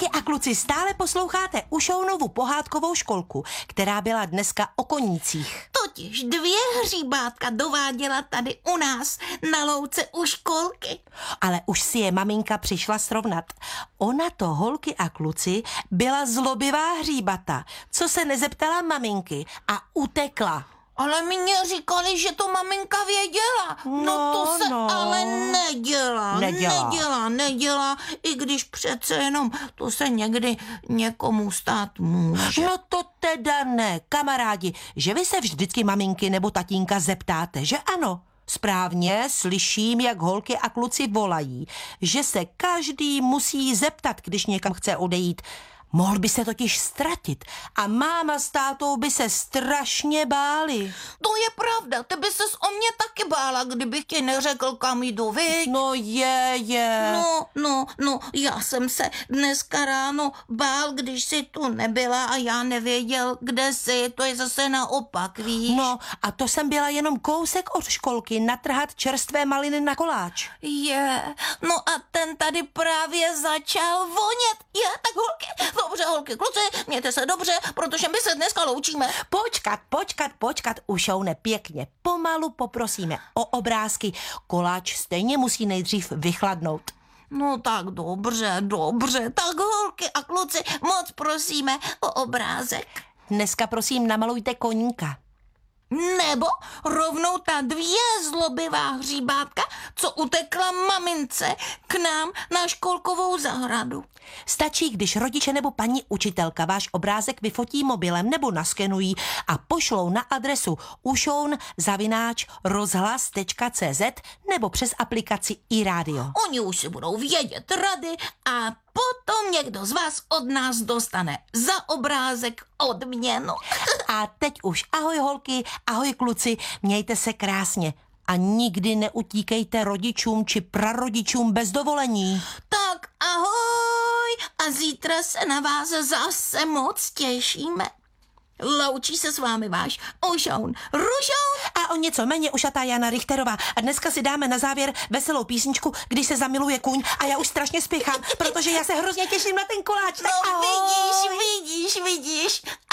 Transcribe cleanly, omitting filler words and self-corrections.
Holky a kluci, stále posloucháte Ušounovu pohádkovou školku, která byla dneska o konících. Totiž 2 hříbátka dováděla tady u nás na louce u školky. Ale už si je maminka přišla srovnat. Ona to, holky a kluci, byla zlobivá hříbata, co se nezeptala maminky a utekla. Ale mě říkali, že to maminka věděla. No to se ale nedělá, i když přece jenom to se někdy někomu stát může. No to teda ne, kamarádi, že vy se vždycky maminky nebo tatínka zeptáte, že ano? Správně slyším, jak holky a kluci volají, že se každý musí zeptat, když někam chce odejít. Mohl by se totiž ztratit a máma s tátou by se strašně báli. To je pravda, ty by ses o mě taky bála, kdybych ti neřekl, kam jdu, viď? No je. No, já jsem se dneska ráno bál, když jsi tu nebyla a já nevěděl, kde jsi, to je zase naopak, víš? No a to jsem byla jenom kousek od školky natrhat čerstvé maliny na koláč. No a ten tady právě začal vonět. Tak holky, holky, kluci, mějte se dobře, protože my se dneska loučíme. Počkat, Ušoune, pěkně, pomalu poprosíme o obrázky. Koláč stejně musí nejdřív vychladnout. No tak dobře, tak holky a kluci, moc prosíme o obrázek. Dneska prosím namalujte koníka. Nebo rovnou ta 2 zlobivá hříbátka, co utekla mamince k nám na školkovou zahradu. Stačí, když rodiče nebo paní učitelka váš obrázek vyfotí mobilem nebo naskenují a pošlou na adresu ušoun@rozhlas.cz nebo přes aplikaci iRádio. Oni už si budou vědět rady a potom někdo z vás od nás dostane za obrázek odměnu. A teď už ahoj holky, ahoj kluci, mějte se krásně. A nikdy neutíkejte rodičům či prarodičům bez dovolení. Tak ahoj a zítra se na vás zase moc těšíme. Loučí se s vámi váš Ušoun Rušoun a o něco méně ušatá Jana Richterová. A dneska si dáme na závěr veselou písničku, když se zamiluje kůň a já už strašně spěchám, protože já se hrozně těším na ten koláč. Tak no ahoj. vidíš.